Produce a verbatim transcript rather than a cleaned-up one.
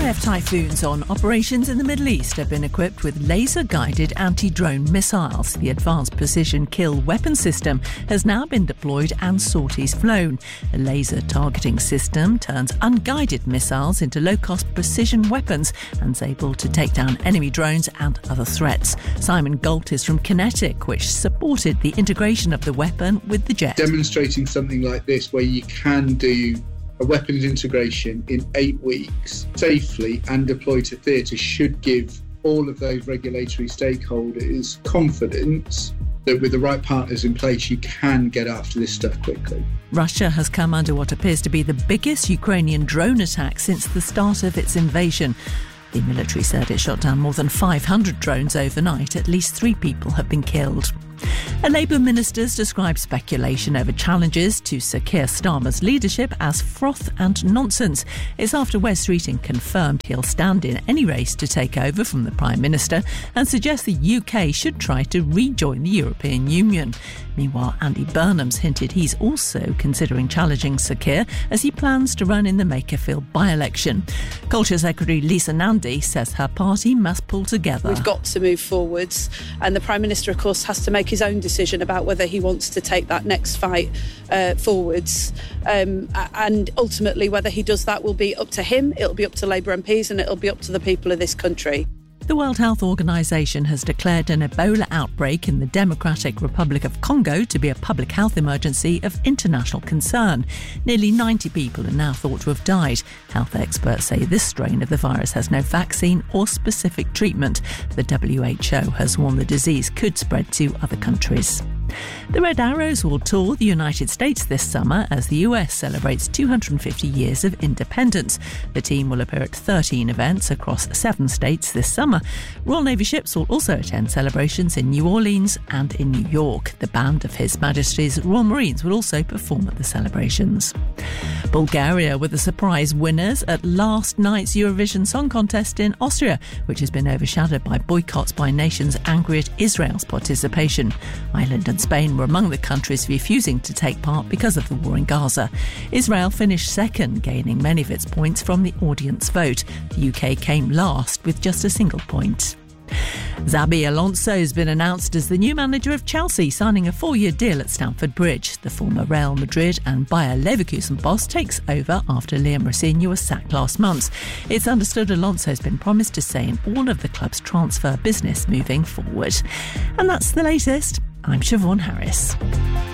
R A F Typhoons on operations in the Middle East have been equipped with laser-guided anti-drone missiles. The Advanced Precision Kill Weapon System has now been deployed and sorties flown. A laser targeting system turns unguided missiles into low-cost precision weapons and is able to take down enemy drones and other threats. Simon Galt is from Kinetic, which supported the integration of the weapon with the jet. Demonstrating something like this where you can do a weapons integration in eight weeks safely and deploy to theatre should give all of those regulatory stakeholders confidence that with the right partners in place you can get after this stuff quickly. Russia has come under what appears to be the biggest Ukrainian drone attack since the start of its invasion. The military said it shot down more than five hundred drones overnight. At least three people have been killed. A Labour minister's described speculation over challenges to Sir Keir Starmer's leadership as froth and nonsense. It's after Wes Streeting confirmed he'll stand in any race to take over from the Prime Minister and suggests the U K should try to rejoin the European Union. Meanwhile, Andy Burnham's hinted he's also considering challenging Sir Keir as he plans to run in the Makerfield by-election. Culture Secretary Lisa Nandy says her party must pull together. We've got to move forwards, and the Prime Minister, of course, has to make his own decision about whether he wants to take that next fight uh, forwards, um, and ultimately whether he does that will be up to him, it'll be up to Labour M Ps and it'll be up to the people of this country. The World Health Organization has declared an Ebola outbreak in the Democratic Republic of Congo to be a public health emergency of international concern. Nearly ninety people are now thought to have died. Health experts say this strain of the virus has no vaccine or specific treatment. The W H O has warned the disease could spread to other countries. The Red Arrows will tour the United States this summer as the U S celebrates two hundred fifty years of independence. The team will appear at thirteen events across seven states this summer. Royal Navy ships will also attend celebrations in New Orleans and in New York. The band of His Majesty's Royal Marines will also perform at the celebrations. Bulgaria were the surprise winners at last night's Eurovision Song Contest in Austria, which has been overshadowed by boycotts by nations angry at Israel's participation. Ireland and Spain were among the countries refusing to take part because of the war in Gaza. Israel finished second, gaining many of its points from the audience vote. The U K came last with just a single point. Xabi Alonso has been announced as the new manager of Chelsea, signing a four-year deal at Stamford Bridge. The former Real Madrid and Bayer Leverkusen boss takes over after Liam Rosenior was sacked last month. It's understood Alonso has been promised to say in all of the club's transfer business moving forward. And that's the latest. I'm Siobhan Harris.